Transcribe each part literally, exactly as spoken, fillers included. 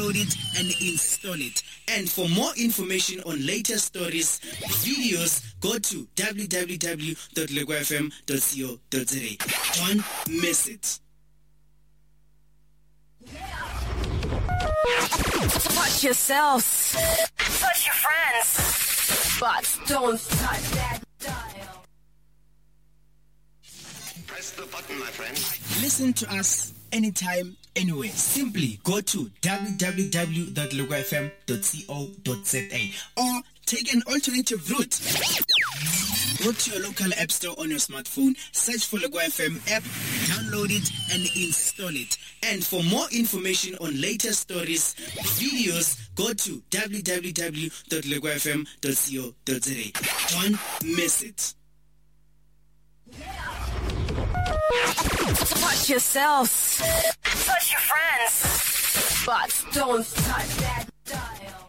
download it and install it. And for more information on latest stories, videos, go to w w w dot lego f m dot co dot za. Don't miss it. Touch yourselves. Touch your friends. But don't touch that dial. Press the button, my friend. Listen to us anytime, anywhere. Simply go to w w w dot lego f m dot co dot za or take an alternative route. Go to your local app store on your smartphone, search for Lego F M app, download it and install it. And for more information on latest stories, videos, go to w w w dot lego f m dot co dot za. Don't miss it. Touch yourselves. Touch your friends. But don't touch that dial.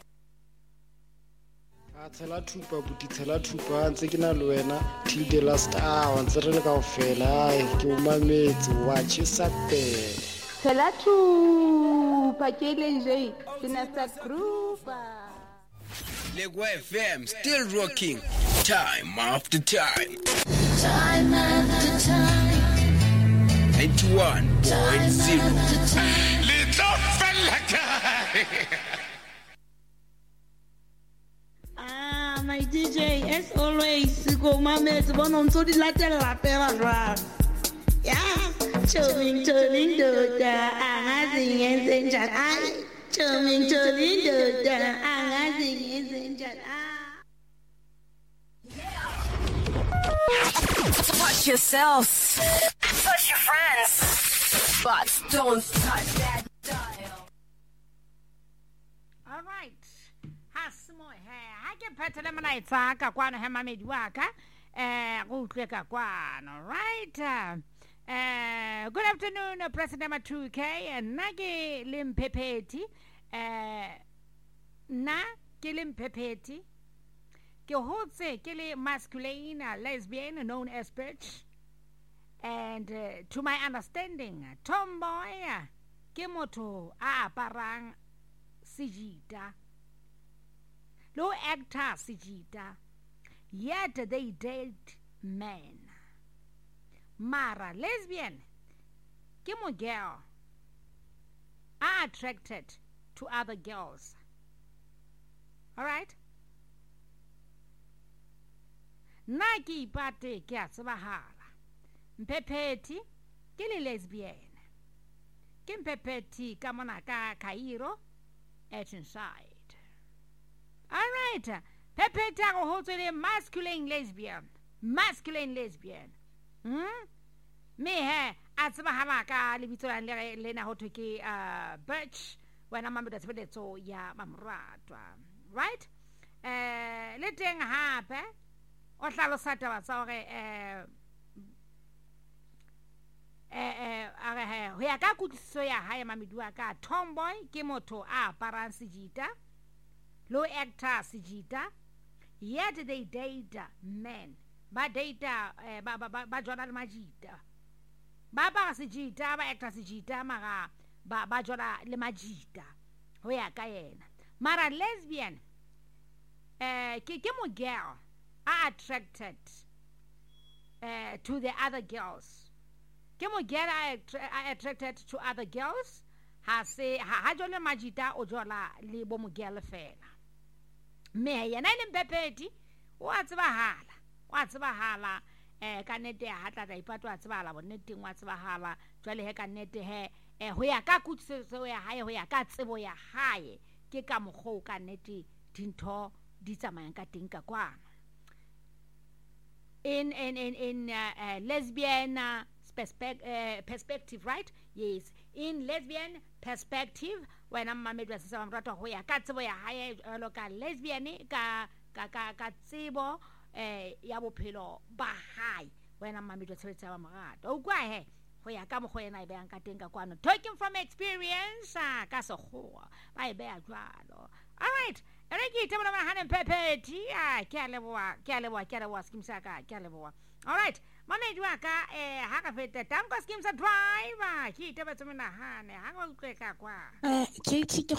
Tshela thupa buti tshela thupa ntse ke na le wena till the last hour ntse re le kaofela ai ke o mametse wa tshisa pele tshela thupa ke le nje ke na sa grupa Lego F M still rocking time after time. Time after time. ninety-one point zero. Little fella guy. Ah, my D J, as always, go mametse bona ntse di latella pela jwang. Ya, choming choming doda, angazi yenze njani. Ai, choming choming doda, angazi yenze njani. Touch yourselves. Touch your friends. But don't touch that dial. All right. Hasmo he. Ha ke phetele mona itsaka kwana he mamedi wa ka. Eh go utlwe ka kwana. All right. Uh, good afternoon, uh, President Matu K. And nage limpepeti. Uh, na ke limpepeti. Ke hotse ke le masculine, uh, lesbian, known as bitch. And uh, to my understanding, tomboy, uh, ke motho a aparang sijita. Low actor sijita. Yet they date men. Mara, lesbian, ke mo girl are attracted to other girls. All right? Na ke ipate ke a tsebahala. Mpepeti ke le lesbian. Ke mpepeti ka mona ka Cairo at inside. All right. Pepeti a go hotse le masculine lesbian. Masculine lesbian. Hmm? Me he a tsebahala ka lebitso la le lena ho thwe ke uh Birch when I'm the tsebeletso ya mamratwa. Right? Eh le teng hape o hlalosa taba tsa hore eh eh eh are he ho ya ka kutliso ya hae mamedua ka tomboy ke motho a aparang sejita low actor sejita yet they date men ba date eh, ba ba ba jona le majita ba ba sejita ba actor sejita mara ba ba jona le majita ho ya ka yena mara lesbian eh ke ke mo girl are attracted uh, to the other girls. Ke mo girl are, are attracted to other girls. Ha se ha ha jole majita o jola le bo mo girl fela. Me yena le mpepeti o a tsebahala. O a tsebahala eh ka nete ha tla tla ipato a tsebahala bonnete ngwa tsebahala jwale he ka nete he eh ho ya ka kutsetso ya hae ho ya ka tsebo ya hae ke ka mogho ka nete dintho di tsamayang ka teng ka kwana. In in in in uh, uh, lesbian uh, perspective, uh, perspective, right? Yes, in lesbian perspective, when I'm mamedwa se sa mrato ho ya ka tsebo ya hae loka lesbian ka ka ka ka tsebo eh ya bophelo ba hae when I'm mamedwa tshebetsa ba mrato o kwa he ho ya ka mo go ena e be ang ka teng ka kwano talking from experience uh, ka se go ba e be a jwalo. All right. Ereki temona ba hanen pepeti ah ke a leboa ke a leboa ke a leboa skimsa ka ke a leboa. All right. Mamedi wa ka eh ha ka feta tango skimsa driver ke itebetse mona hane ha go utlwe ka kwa. Eh ke ke